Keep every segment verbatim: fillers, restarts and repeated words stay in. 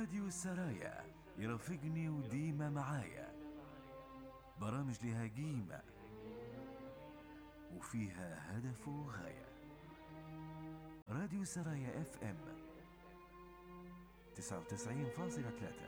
راديو السرايا يرافقني وديما معايا، برامج لها قيمة وفيها هدف وغاية. راديو السرايا اف ام تسعة وتسعين فاصلة ثلاثة.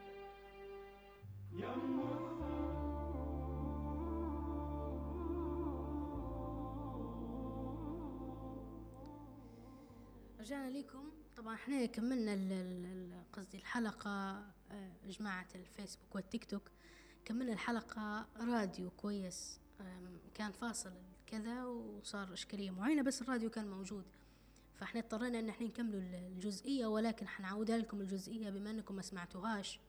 رجعنا لكم. طبعا احنا كملنا قصدي الحلقة، جماعة الفيسبوك والتيك توك، كملنا الحلقة راديو كويس. كان فاصل كذا وصار إشكالية معينة، بس الراديو كان موجود، فاحنا اضطرينا ان احنا نكملوا الجزئية، ولكن حنعودها لكم الجزئية بما انكم ما سمعتوهاش.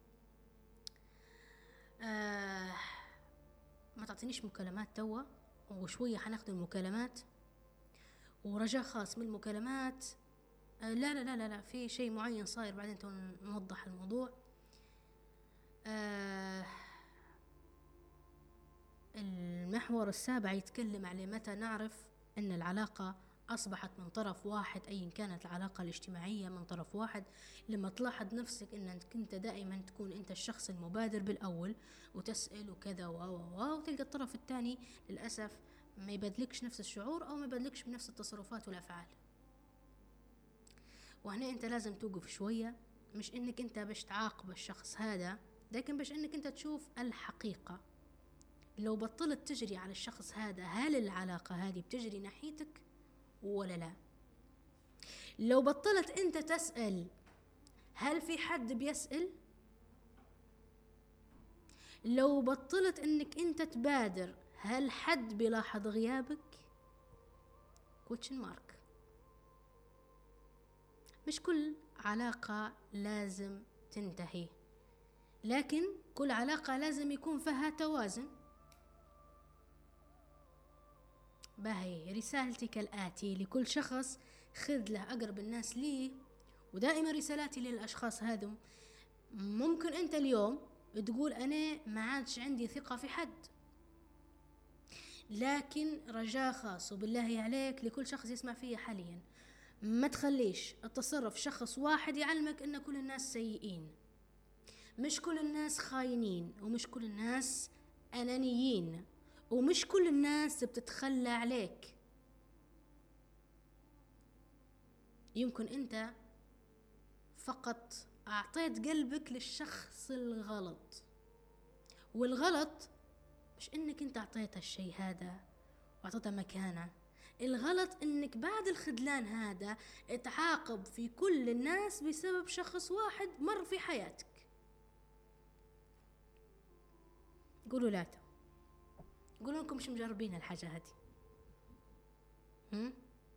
آه ما تعطينيش مكالمات توا، وشوية حناخد المكالمات، ورجاء خاص من المكالمات. آه لا لا لا لا لا في شيء معين صاير، بعدين نوضح الموضوع. آه المحور السابع يتكلم على متى نعرف أن العلاقة أصبحت من طرف واحد، أي كانت العلاقة الاجتماعية من طرف واحد. لما تلاحظ نفسك أنك أنت دائما تكون أنت الشخص المبادر بالأول وتسأل وكذا و و وتلقى الطرف الثاني للأسف ما يبادلكش نفس الشعور أو ما يبادلكش بنفس التصرفات والأفعال. وهنا أنت لازم توقف شوية، مش أنك أنت باش تعاقب الشخص هذا، لكن باش أنك أنت تشوف الحقيقة. لو بطلت تجري على الشخص هذا، هل العلاقة هذه بتجري ناحيتك ولا لا؟ لو بطلت أنت تسأل هل في حد بيسأل؟ لو بطلت أنك أنت تبادر هل حد بيلاحظ غيابك؟ كوتشن مارك. مش كل علاقة لازم تنتهي، لكن كل علاقة لازم يكون فيها توازن. باهي رسالتي كالآتي لكل شخص، خذ له أقرب الناس ليه، ودائما رسالاتي للأشخاص هذم. ممكن أنت اليوم تقول أنا ما عادش عندي ثقة في حد، لكن رجاء خاص وبالله عليك لكل شخص يسمع فيه حاليا، ما تخليش التصرف شخص واحد يعلمك أن كل الناس سيئين. مش كل الناس خاينين، ومش كل الناس أنانيين، ومش كل الناس بتتخلى عليك. يمكن أنت فقط أعطيت قلبك للشخص الغلط، والغلط مش إنك أنت أعطيت الشيء هذا وأعطيته مكانه، الغلط إنك بعد الخذلان هذا تعاقب في كل الناس بسبب شخص واحد مر في حياتك. قولوا لا، قولوا لكم مش مجربين الحاجة هذه. هم؟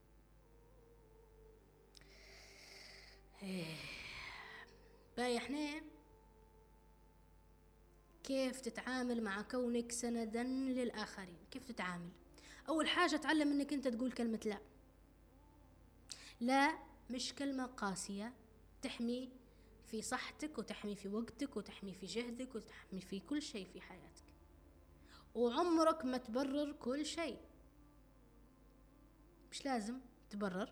باي احنا كيف تتعامل مع كونك سندا للآخرين؟ كيف تتعامل؟ أول حاجة تعلم انك انت تقول كلمة لا. لا مش كلمة قاسية، تحمي في صحتك وتحمي في وقتك وتحمي في جهدك وتحمي في كل شيء في حياتك، وعمرك ما تبرر كل شيء. مش لازم تبرر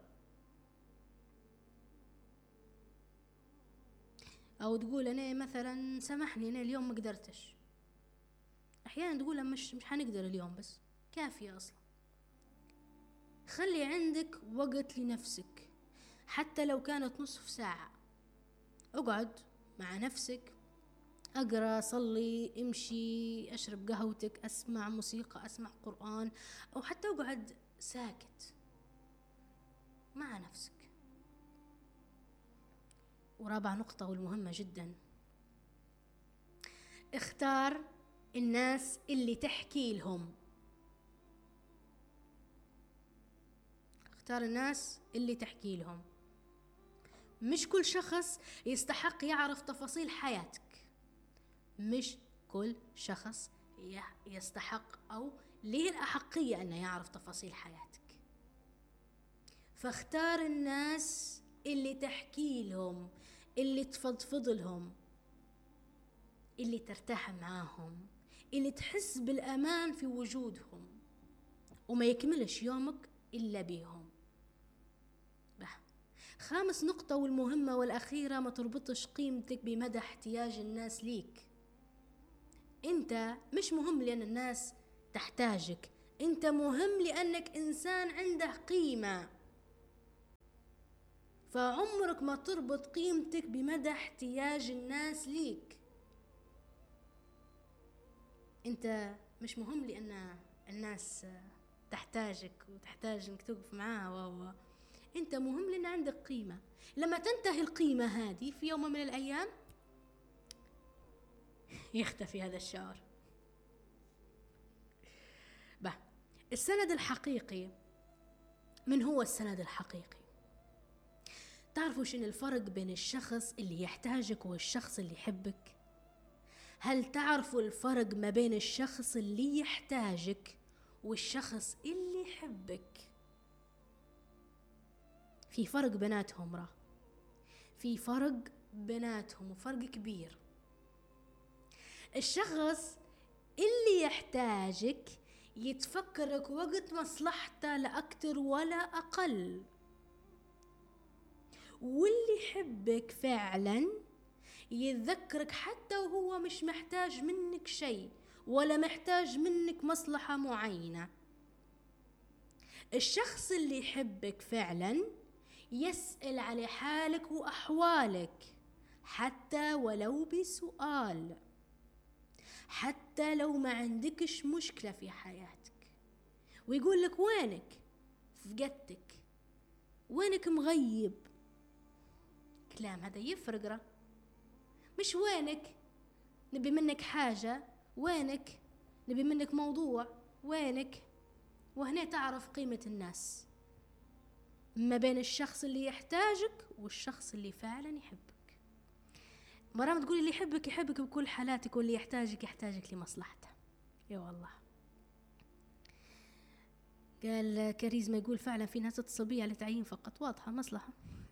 او تقول انا مثلا سامحني انا اليوم ما قدرتش. احيانا تقول مش مش حنقدر اليوم، بس كافية اصلا. خلي عندك وقت لنفسك، حتى لو كانت نصف ساعة. اقعد مع نفسك، اقرأ، صلي، امشي، اشرب قهوتك، اسمع موسيقى، اسمع قرآن، او حتى اقعد ساكت مع نفسك. ورابع نقطة والمهمة جدا، اختار الناس اللي تحكي لهم. اختار الناس اللي تحكي لهم. مش كل شخص يستحق يعرف تفاصيل حياتك، مش كل شخص يستحق أو ليه الأحقية أنه يعرف تفاصيل حياتك. فاختار الناس اللي تحكي لهم، اللي تفضفض لهم، اللي ترتاح معاهم، اللي تحس بالأمان في وجودهم، وما يكملش يومك إلا بيهم. خامس نقطة والمهمة والأخيرة، ما تربطش قيمتك بمدى احتياج الناس ليك. انت مش مهم لأن الناس تحتاجك، انت مهم لأنك إنسان عنده قيمة. فعمرك ما تربط قيمتك بمدى احتياج الناس ليك. انت مش مهم لأن الناس تحتاجك وتحتاج انك توقف معاها، و انت مهم لأن عندك قيمة. لما تنتهي القيمة هذه في يوم من الأيام يختفي هذا الشعور. به السند الحقيقي، من هو السند الحقيقي؟ تعرفوا شنو الفرق بين الشخص اللي يحتاجك والشخص اللي يحبك؟ هل تعرفوا الفرق ما بين الشخص اللي يحتاجك والشخص اللي يحبك؟ في فرق بيناتهم، راه في فرق بيناتهم وفرق كبير. الشخص اللي يحتاجك يتفكرك وقت مصلحته لا أكتر ولا أقل، واللي يحبك فعلا يتذكرك حتى وهو مش محتاج منك شيء ولا محتاج منك مصلحة معينة. الشخص اللي يحبك فعلا يسأل على حالك وأحوالك حتى ولو بسؤال، حتى لو ما عندكش مشكلة في حياتك، ويقول لك وينك، فقدتك، وينك مغيب. كلام هذا يفرق، راه مش وينك نبي منك حاجة، وينك نبي منك موضوع، وينك. وهنا تعرف قيمة الناس ما بين الشخص اللي يحتاجك والشخص اللي فعلا يحبك. مرام تقولي اللي يحبك يحبك بكل حالاتك، واللي يحتاجك يحتاجك لمصلحته. يا والله قال كاريزما، يقول فعلا في ناس تتصل بي على تعيين فقط. واضحة مصلحة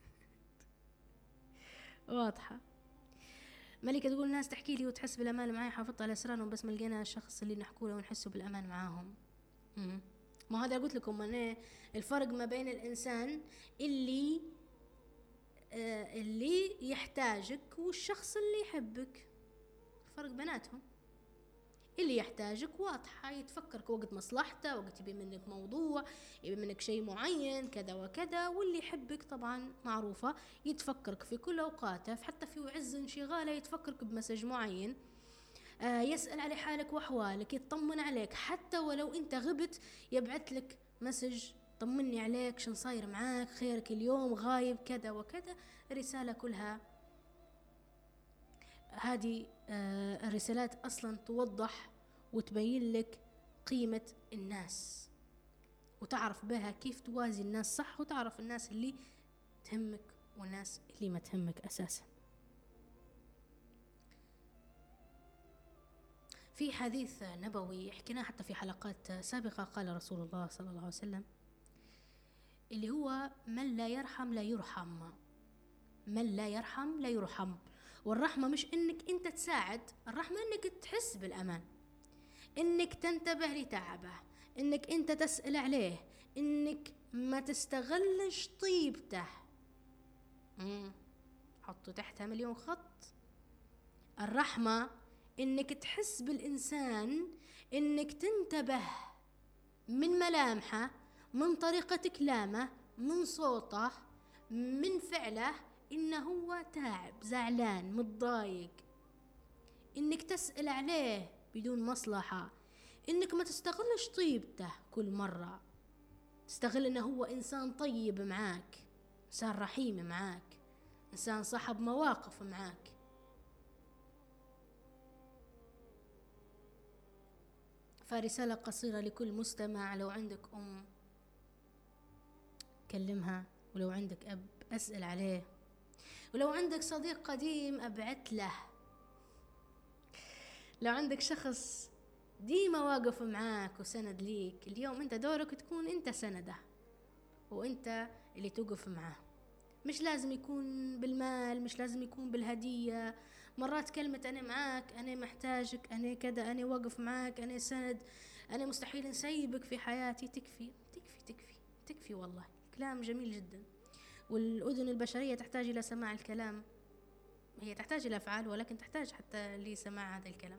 واضحة. ملكة تقول الناس تحكي لي وتحس بالأمان معاي، حافظت على أسرارهم بس ما لقينا الشخص اللي نحكوا له ونحسوا بالأمان معاهم. مم. ما هذا قلت لكم أنا الفرق ما بين الإنسان اللي آه اللي يحتاجك والشخص اللي يحبك، الفرق بيناتهم. اللي يحتاجك واضحة، يتفكرك وقت مصلحته، وقت يبي منك موضوع، يبي منك شيء معين كذا وكذا. واللي يحبك طبعا معروفة، يتفكرك في كل أوقاته، حتى في عز انشغاله يتفكرك بمسج معين، آه يسأل على حالك وأحوالك، يطمن عليك حتى ولو أنت غبت، يبعث لك مسج طمني عليك، شن صاير معاك، خيرك اليوم، غايب كذا وكذا. رسالة كلها هذه آه الرسالات أصلا توضح وتبين لك قيمة الناس، وتعرف بها كيف توازي الناس صح، وتعرف الناس اللي تهمك والناس اللي ما تهمك أساسا. في حديث نبوي حكيناه حتى في حلقات سابقة، قال رسول الله صلى الله عليه وسلم اللي هو من لا يرحم لا يرحم، من لا يرحم لا يرحم. والرحمة مش انك انت تساعد، الرحمة انك تحس بالامان، انك تنتبه لتعبه، انك انت تسأل عليه، انك ما تستغلش طيبته. مم. حطوا تحتها مليون خط. الرحمة انك تحس بالانسان، انك تنتبه من ملامحه، من طريقة كلامه، من صوته، من فعله، إنه هو تعب، زعلان، متضايق، إنك تسأل عليه بدون مصلحة، إنك ما تستغلش طيبته كل مرة، تستغل إنه هو إنسان طيب معاك، إنسان رحيم معاك، إنسان صاحب مواقف معاك. فرسالة قصيرة لكل مستمع، لو عندك أم كلمها، ولو عندك أب أسأل عليه، ولو عندك صديق قديم أبعت له، لو عندك شخص ديما واقف معاك وسند ليك، اليوم انت دورك تكون انت سنده وانت اللي توقف معاه. مش لازم يكون بالمال، مش لازم يكون بالهدية. مرات كلمة أنا معاك، أنا محتاجك، أنا كذا، أنا واقف معاك، أنا سند، أنا مستحيل نسيبك في حياتي، تكفي تكفي تكفي تكفي. والله كلام جميل جدا. والأذن البشرية تحتاج إلى سماع الكلام، هي تحتاج إلى أفعال ولكن تحتاج حتى لسماع هذا الكلام.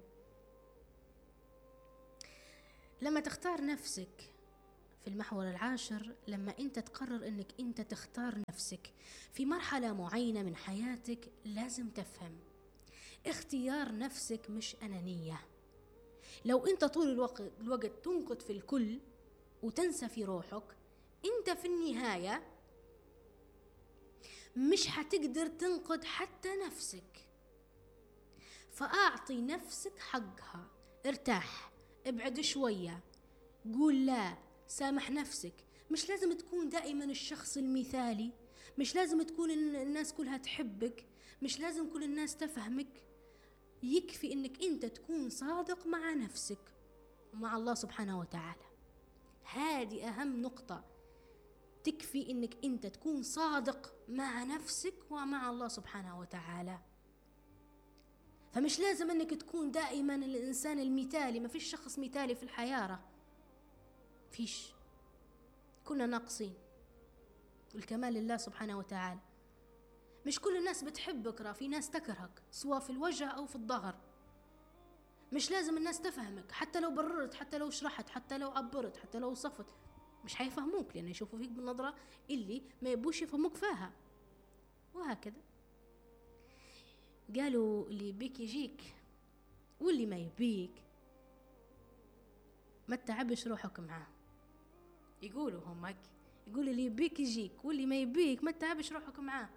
لما تختار نفسك في المحور العاشر، لما أنت تقرر أنك أنت تختار نفسك في مرحلة معينة من حياتك، لازم تفهم اختيار نفسك مش أنانية. لو أنت طول الوقت, الوقت تنقد في الكل وتنسى في روحك، أنت في النهاية مش حتقدر تنقد حتى نفسك. فأعطي نفسك حقها، ارتاح، ابعد شوية، قول لا، سامح نفسك. مش لازم تكون دائما الشخص المثالي، مش لازم تكون الناس كلها تحبك، مش لازم كل الناس تفهمك. يكفي انك انت تكون صادق مع نفسك ومع الله سبحانه وتعالى. هذه اهم نقطة، تكفي انك انت تكون صادق مع نفسك ومع الله سبحانه وتعالى. فمش لازم انك تكون دائما الانسان المثالي، ما فيش شخص مثالي في الحياة، فيش، كنا ناقصين، والكمال لله سبحانه وتعالى. مش كل الناس بتحبك، را في ناس تكرهك سواء في الوجه أو في الظهر. مش لازم الناس تفهمك، حتى لو بررت، حتى لو شرحت، حتى لو عبرت، حتى لو وصفت، مش حيفهموك، لأن يشوفوا فيك بالنظرة اللي ما يبوش يفهموك فيها. وهكذا قالوا اللي يبيك يجيك، واللي ما يبيك ما تتعبش روحك معاه. يقولوا هم هيك، يقول اللي يبيك يجيك، واللي ما يبيك ما تتعبش روحك معاه.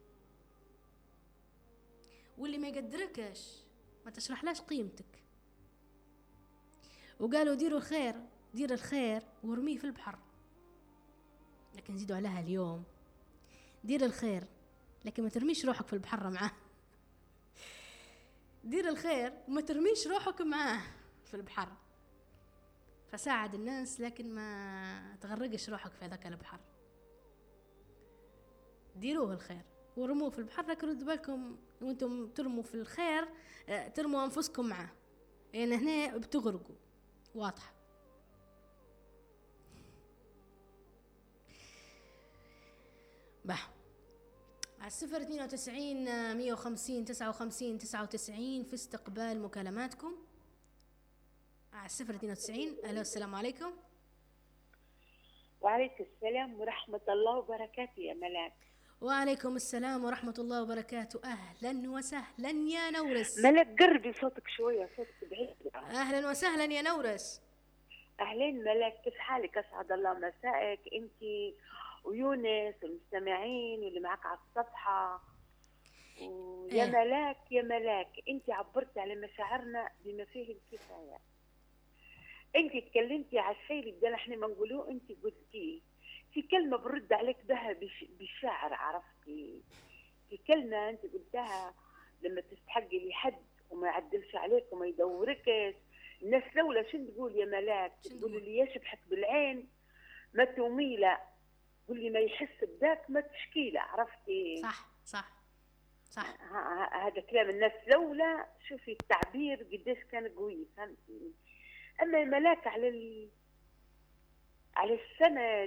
واللي ما يقدركش ما تشرحلاش قيمتك. وقالوا ديروا الخير، دير الخير وارميه في البحر. لكن زيدوا عليها اليوم، دير الخير لكن ما ترميش روحك في البحر معاه. دير الخير وما ترميش روحك معاه في البحر. فساعد الناس لكن ما تغرقش روحك في ذاك البحر. ديروه الخير ورموه في البحر، لكن ردوا بالكم وانتم ترموا في الخير ترموا انفسكم معاه، لان يعني هنا بتغرقوا. واضحه. بح على الصفر اثنين وتسعين مية وخمسين تسعة وخمسين تسعة وتسعين في استقبال مكالماتكم على الصفر اثنين وتسعين. الو السلام عليكم. وعليكم السلام ورحمة الله وبركاته يا ملاك. وعليكم السلام ورحمة الله وبركاته. أهلا وسهلا يا نورس. ملاك قربي صوتك شوية، صوتك بعيد. أهلا وسهلا يا نورس. أهلين ملاك، كيف حالك؟ أسعد الله مسائك أنت ويونس والمستمعين واللي معك على الصفحة. ويا إيه. ملاك يا ملاك، أنت عبرتي على مشاعرنا بما فيه الكفاية. أنت تكلمتي على الشيء اللي بدنا احنا ما نقولوه، أنت قلتيه. في كلمة برد عليك بها بالشعر، عرفتي؟ في كلمة أنت قلتها لما تستحقي لحد وما يعدلش عليك وما يدوركش. الناس لولا شن تقول يا ملاك؟ تقول اللي يشبحك بالعين ما توميله، واللي ما يحس بذاك ما تشكيله، عرفتي؟ صح صح صح. هذا كلام الناس لولا. شوفي التعبير قديش كان قوي، فهمتي؟ أما يا ملاك على ال... على السند،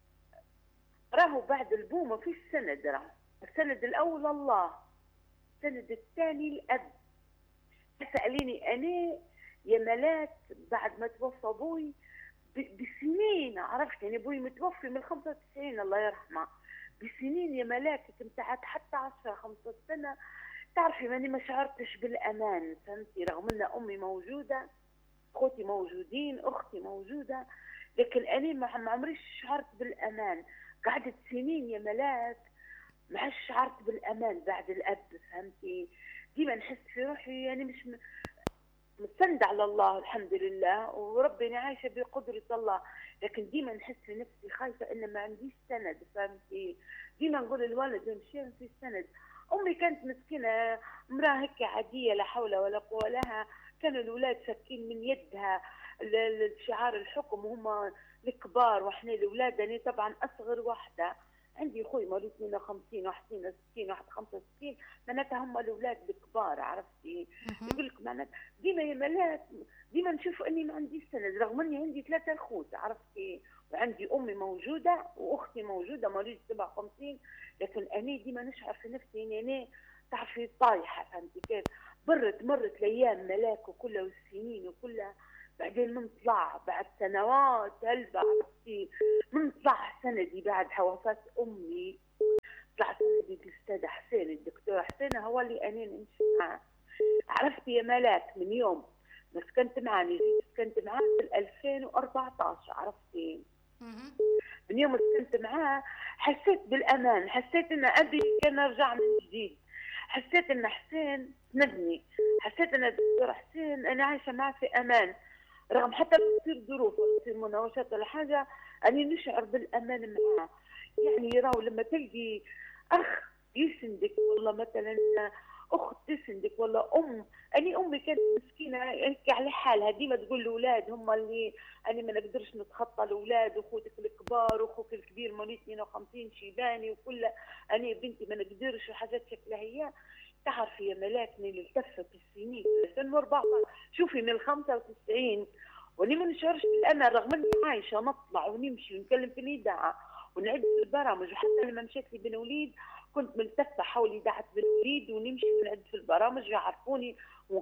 راهو بعد البومة في السند، راه السند الأول الله، السند الثاني الأب. تسأليني أنا يا ملاك بعد ما توفى أبوي بسنين، عرفت يعني أبوي متوفي من خمسة وتسعين الله يرحمه، بسنين يا ملاك كنت حتى عشرة خمسة سنة. تعرفي ماني ما شعرتش بالأمان، فهمتي؟ رغم أن أمي موجودة، أخوتي موجودين، أختي موجودة، لكن أنا ما عمريش شعرت بالأمان. قعدت سنين يا ملاك ما عادش شعرت بالأمان بعد الأب، فهمتي؟ ديما نحس في روحي يعني مش مستند على الله الحمد لله، وربي عايشة بقدرة الله، لكن ديما نحس في نفسي خايفة إن ما عنديش سند، فهمتي؟ ديما نقول الولد يمشي في سند. أمي كانت مسكينة امرأة هيك عادية لا حول ولا قوة لها، كانوا الأولاد شاكين من يدها شعار الحكم وهم الكبار واحنا الأولاد. أنا طبعا أصغر واحدة، عندي أخوي مولود اثنين وخمسين واحد اثنين وستين واحد خمسة وستين، معناتها هم الأولاد الكبار، عرفتي؟ يقول لك معناتها ديما يا ملاك ديما نشوف إني ما عنديش سند، رغم إني عندي ثلاثة أخوات، عرفتي؟ وعندي أمي موجودة وأختي موجودة مولود سبعة وخمسين، لكن أنا ديما نشعر في نفسي إني أنا تعرفي طايحة، فهمتي كيف؟ مرت مرت الأيام ملاك وكلها والسنين وكلها، بعدين من طلع بعد سنوات هلبة عرفتي، من طلع سندي بعد وفاة أمي، طلع سندي الأستاذ حسين، الدكتور حسين هو اللي أنا نمشي معاه. عرفتي يا ملاك من يوم ما سكنت معاه، نجي سكنت معاه في ألفين وأربعة عشر، عرفتي؟ من يوم ما سكنت معاه حسيت بالأمان، حسيت إن أبي كان رجع من جديد، حسيت إن حسين سندني، حسيت إن الدكتور حسين أنا عايشة معاه في أمان، رغم حتى لو تصير ظروف ولا تصير مناوشات ولا حاجة أني نشعر بالأمان معاه. يعني راهو لما تلقي أخ يسندك، والله مثلا أخت تسندك، ولا أم، أني أمي كانت مسكينة هيك على حالها، ديما تقول الأولاد هم اللي أنا ما نقدرش نتخطى الأولاد، وأخوتك الكبار وأخوك الكبير مواليد اثنين وخمسين شيباني وكله، أنا بنتي ما نقدرش وحاجات شكلها هي. تعرفي يا ملاك من التفت السنين ألفين وأربعة شوفي من ال خمسة وتسعين واني ما نشعرش بالامان، رغم اني عايشه نطلع ونمشي ونتكلم في الاذاعه ونعد في البرامج، وحتى لما مشيت لي بن وليد كنت ملتفه حول اذاعه بن وليد ونمشي ونعد في البرامج ويعرفوني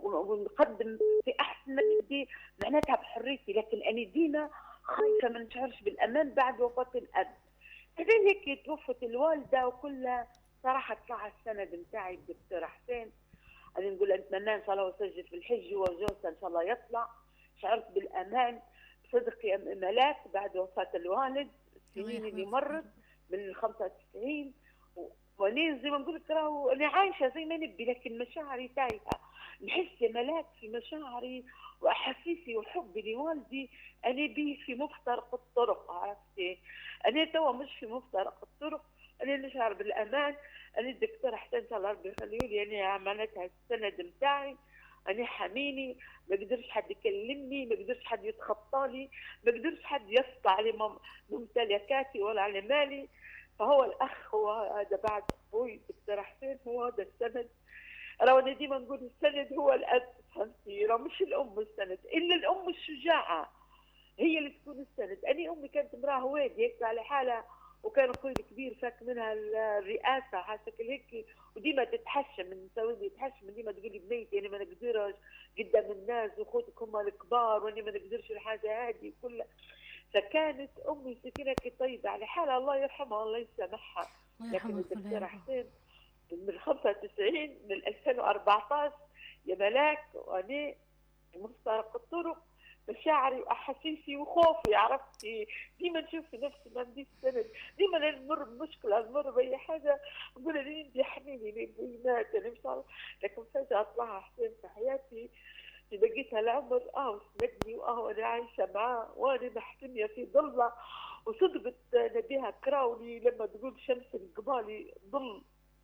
ونقدم في احسن ما ندي معناتها بحريتي، لكن انا ديما خايفه ما نشعرش بالامان بعد وفاه الاب. بعدين هيك توفت الوالده وكلها، صراحه طلع السند نتاعي الدكتور حسين، انا نقول نتمنى ان شاء الله وسجل في الحج وجوزها ان شاء الله يطلع. شعرت بالامان بصدق يا ملاك بعد وفاه الوالد، السنين اللي مرت من ال خمسة وتسعين وانا زي ما نقول لك راهو انا عايشه زي ما نبي، لكن مشاعري تايهه. نحس يا ملاك في مشاعري واحاسيسي وحبي لوالدي انا بيه في مفترق الطرق، عرفتي؟ انا توا مش في مفترق الطرق، انا نشعر بالامان. انا الدكتور حسين ان شاء الله ربي يخليه لي، انا عملتها السند نتاعي، انا حميني، ما قدرش حد يكلمني، ما قدرش حد يتخطى ما قدرش حد يسطع على ممتلكاتي ولا على مالي. فهو الاخ هو هذا بعد ابوي الدكتور حسين، هو هذا السند. راه انا ديما نقول السند هو الاب، فهمتي؟ راه مش الام السند، الا الام الشجاعه هي اللي تكون السند. انا امي كانت امراه هوادي هيك على حالها، وكان اخوي الكبير فاك منها الرئاسه حاجه هيك، وديما تتحشم من سوي تتحشم، ديما تقول لي بنيتي انا ما نقدرش قدام الناس واخوتك هم الكبار وانا ما نقدرش الحاجه هذه كلها. فكانت امي سكينه طيبه على حالها، الله يرحمها الله يسامحها. لكن الدكتور حسين من خمسة وتسعين من ألفين وأربعة عشر يا ملاك وانا مفترق الطرق، مشاعري واحاسيسي وخوفي، عرفتي؟ ديما نشوف في نفسي ما عنديش سند، ديما نمر بمشكله نمر باي حاجه نقول لي انت حنيني لي مات انا مش عارف، لكن فجاه طلع حسين في حياتي في بقيتها العمر اه سندني واه انا عايشه معاه وانا محتميه في ظله. وصدقت نبيها كراولي لما تقول شمس القبالي ظل،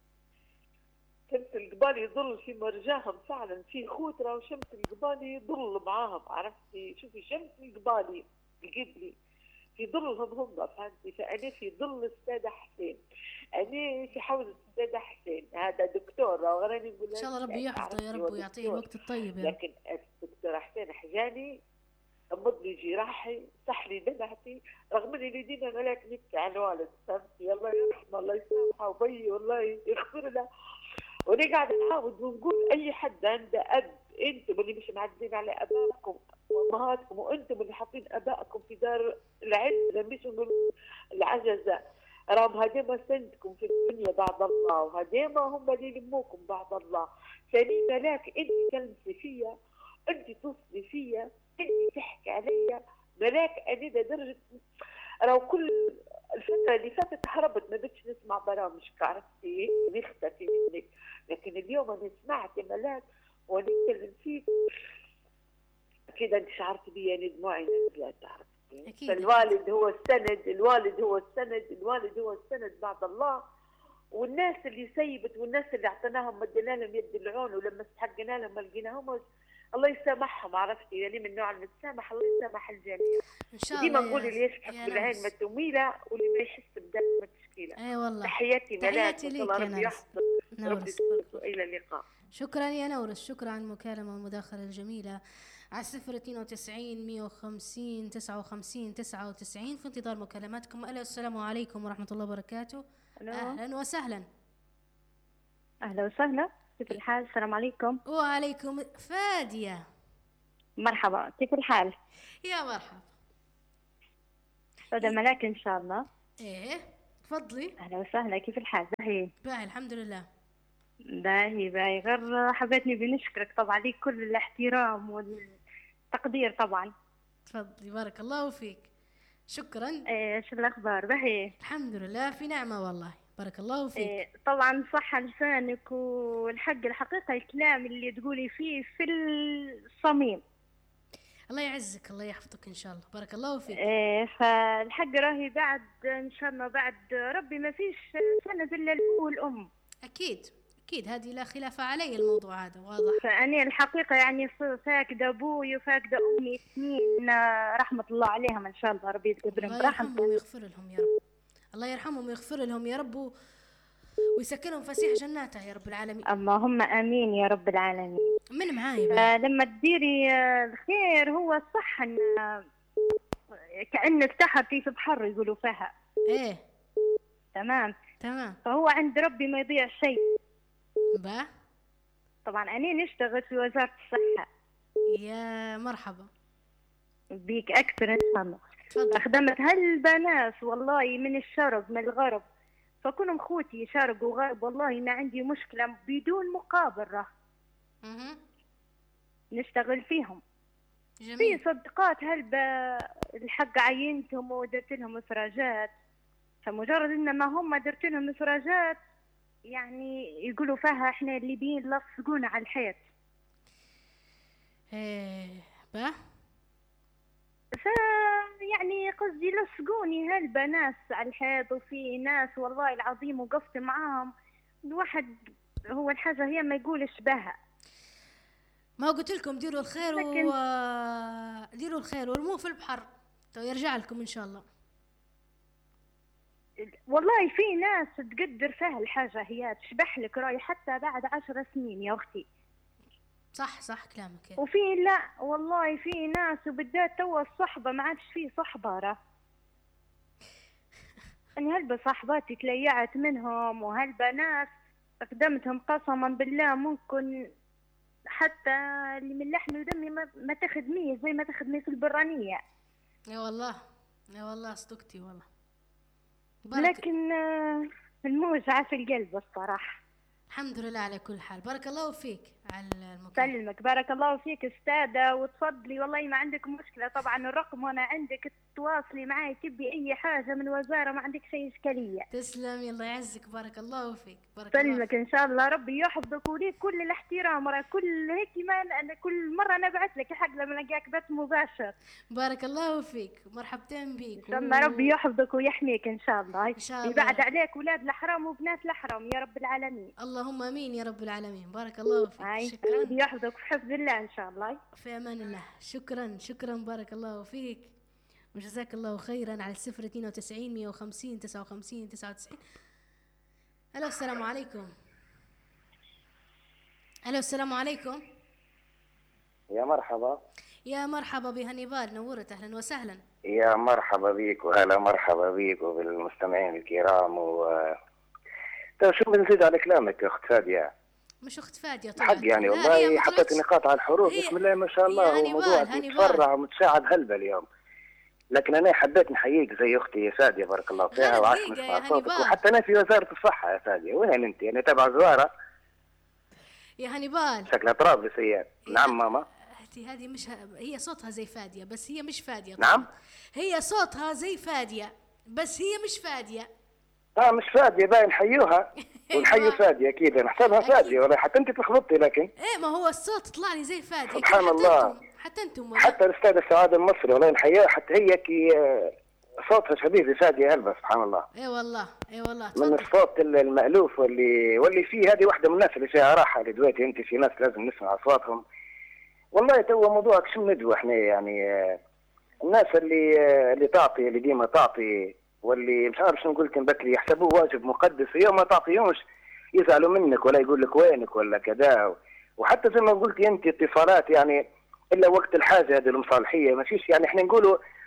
شمس القبالي يضل في مرجاهم فعلا، في خوترة وشمس القبالي يضل معاهم، عرفتي؟ شوفي شمس القبالي القبلي في ظلهم هم، فهمتي؟ فأنا في ظل السادة حسين، أنا في حوزة السادة حسين، هذا دكتور غيرني يقول إن شاء الله ربي يحفظه يا رب ويعطيه الوقت الطيب يا رب. لكن الدكتور حسين حجاني غمض لي جراحي، صح لي دمعتي، رغم اني ديما ملاك نبكي على الوالد، فهمتي؟ الله يرحمه الله يسامحه وبي والله يغفر له. وانا قاعده نعاود ونقول اي حد عنده اب، انتم اللي مش معدين على ابائكم وامهاتكم، وانتم اللي حاطين ابائكم في دار العز، مش نقول العجزه، راهم هذيما سندكم في الدنيا بعد الله، وهذيما هم اللي يلموكم بعد الله. ثاني ملاك انت تلمسي فيا، انت توصلي فيا، انت تحكي عليا ملاك. انا لدرجه راهو كل الفتره اللي فاتت هربت ما بدش نسمع برامجك، عرفتي؟ نختفي منك، لكن اليوم انا سمعت يا ملاك وانا نتكلم فيك كده انت شعرت بي، يعني دموعي نزلت، عرفتي؟ فالوالد هو السند، الوالد هو السند، الوالد هو السند بعد الله. والناس اللي سيبت والناس اللي اعطيناهم مدينا لهم يد العون، ولما استحقنا لهم ما لقيناهمش، الله يسامحهم، عرفتي؟ يعني من نوع المتسامح الله يسامح الجميع. ان شاء الله. ديما نقول اللي يسحق بالعين ما تميله، واللي ما يحس بدم ما تشكيله. اي والله. تحياتي ملاك، تحياتي ليك يا نورس. نورس. الى اللقاء. شكرا يا نورس، شكرا على المكالمه والمداخله الجميله على صفر اثنين وتسعين مية وخمسين تسعة وخمسين تسعة وتسعين. في انتظار مكالماتكم. الو السلام عليكم ورحمه الله وبركاته. ألو. أهلا وسهلا. أهلا وسهلا، كيف الحال؟ السلام عليكم. وعليكم. فادية، مرحبا، كيف الحال؟ يا مرحبا. أستاذة ملاك إن شاء الله. إيه تفضلي. أهلا وسهلا، كيف الحال؟ باهي باهي الحمد لله. باهي باهي غير حبيتني بنشكرك طبعا، ليك كل الاحترام والتقدير طبعا. تفضلي بارك الله فيك. شكرا. إيه شو الأخبار؟ باهي الحمد لله في نعمة والله، بارك الله فيك. إيه طبعا صح لسانك، والحق الحقيقة الكلام اللي تقولي فيه في الصميم. الله يعزك، الله يحفظك إن شاء الله، بارك الله فيك. إيه فالحق راهي بعد إن شاء الله بعد ربي ما فيش سند إلا الأم والأم. أكيد أكيد، هذه لا خلاف علي، الموضوع هذا واضح. فأنا الحقيقة يعني فاقدة أبوي وفاقدة أمي اثنين رحمة الله عليهم إن شاء الله، ربي يقدرهم الله برحمته. يرحمهم ويغفر لهم يا رب. الله يرحمهم ويغفر لهم يا رب، ويسكنهم فسيح جناته يا رب العالمين. اللهم آمين يا رب العالمين. من معاي بقى؟ لما تديري الخير هو صح إن كأنك تحرتي في بحر يقولوا فيها. إيه تمام تمام. فهو عند ربي ما يضيع شيء. با طبعا أنا نشتغل في وزارة الصحة. يا مرحبا بيك أكثر إن شاء الله. تفضل. خدمت هالبنات والله من الشرق من الغرب، فكونهم خوتي شرق وغرب والله ما عندي مشكلة بدون مقابل راه اها نشتغل فيهم. جميل. في صدقات هلبا الحق عينتهم ودرت لهم إفراجات، فمجرد إن ما هم درت لهم إفراجات يعني يقولوا فيها إحنا الليبيين لصقونا على الحيط. ايه با ف يعني قصدي لصقوني هلبا ناس على الحيط، وفي ناس والله العظيم وقفت معاهم الواحد هو الحاجة هي ما يقولش بها. ما قلت لكم ديروا الخير لكن... و ديروا الخير وارموه في البحر تو يرجع لكم ان شاء الله. والله في ناس تقدر فيها الحاجة هي تشبح لك راي حتى بعد عشر سنين يا أختي. صح صح كلامك. وفي لا والله في ناس وبالذات توا الصحبة ما عادش فيه صحبة راه. أني هلبا صاحباتي تليعت منهم، وهلبا ناس قدمتهم قسما بالله ممكن حتى اللي من لحمي ودمي ما, ما تخدميه زي ما تخدمي في البرانية. يا والله يا والله صدقتي والله. لكن الموجعة في القلب الصراحة. الحمد لله على كل حال، بارك الله فيك على المكان. سلمك بارك الله فيك استاذة، وتفضلي والله ما عندك مشكلة طبعا الرقم وانا عندك تواصلي معي تبي اي حاجة من الوزارة ما عندك شيء اشكالية. تسلمي الله يعزك، بارك الله فيك. بارك سلمك ان شاء الله ربي يحفظك وليك كل الاحترام، راه كل هيك ما انا كل مرة نبعث لك حق لما نلقاك بث مباشر. بارك الله فيك، مرحبتين بيك. ان شاء الله ربي يحفظك ويحميك ان شاء الله. ان شاء الله يبعد عليك اولاد الحرام وبنات الحرام يا رب العالمين. اللهم امين يا رب العالمين، بارك الله فيك. هاي. شكرا. يحفظك في حفظ الله ان شاء الله. في امان الله. شكرا شكرا بارك الله فيك، وجزاك الله خيرا على الصفر اثنين وتسعين مية وخمسين تسعة وخمسين تسعة وتسعين. الو السلام عليكم. الو السلام عليكم. يا مرحبا. يا مرحبا بهنيبال، نورت، اهلا وسهلا. يا مرحبا بيك وهلا مرحبا بيك وبالمستمعين الكرام. و طيب شو بنزيد على كلامك يا اخت فادية؟ مش اخت فادية طبعا. حق يعني والله حطيت نقاط على الحروف. بسم الله ما شاء الله، هو موضوع متفرع ومتشعب هلبة اليوم، لكن انا حبيت نحييك زي اختي يا فادية بارك الله فيها وعاش نسمع صوتك. وحتى انا في وزارة الصحة يا فادية. وين انت؟ انا تبع زوارة يا هنيبال. شكلها طرابلسية. نعم ماما. هذه مش ه... هي صوتها زي فادية بس هي مش فادية. نعم هي صوتها زي فادية بس هي مش فادية. اه مش فادية باين حيوها ونحيي فادية اكيد نحسبها فادية والله حتى انت تلخبطتي. لكن ايه ما هو الصوت طلع لي زي فادية سبحان الله. حتى انتم حتى الاستاذ السعاد المصري والله نحييها حتى هي كي صوتها شبيه بفادية هلبة سبحان الله. اي والله اي والله من الصوت المألوف واللي واللي فيه. هذه واحدة من الناس اللي فيها راحة اللي دلوقتي انت في ناس لازم نسمع اصواتهم. والله تو موضوعك شو ندوى احنا يعني الناس اللي اللي تعطي اللي ديما تعطي واللي مش عارف شنو نقول لك بكري يحسبوه واجب مقدس، يوم ما تعطيهمش يزعلوا منك ولا يقول لك وينك ولا كذا. وحتى زي ما قلتي انت اتصالات يعني الا وقت الحاجه، هذه المصالحيه ما فيش يعني احنا نقولوا